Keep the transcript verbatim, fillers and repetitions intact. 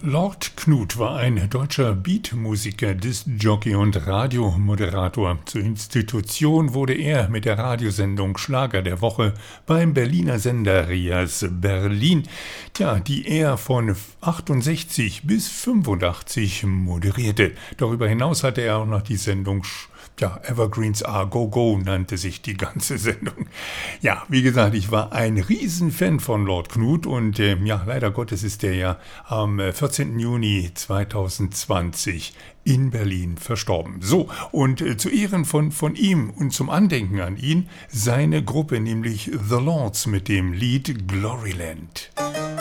Lord Knut war ein deutscher Beatmusiker, Diskjockey und Radiomoderator. Zur Institution wurde er mit der Radiosendung Schlager der Woche beim Berliner Sender RIAS Berlin, ja, die er von achtundsechzig bis fünfundachtzig moderierte. Darüber hinaus hatte er auch noch die Sendung Ja, Evergreens Are Go Go nannte sich die ganze Sendung. Ja, wie gesagt, ich war ein Riesenfan von Lord Knut und äh, ja, leider Gottes ist er ja am vierzehnten Juni zweitausendzwanzig in Berlin verstorben. So, und äh, zu Ehren von, von ihm und zum Andenken an ihn seine Gruppe, nämlich The Lords mit dem Lied Gloryland.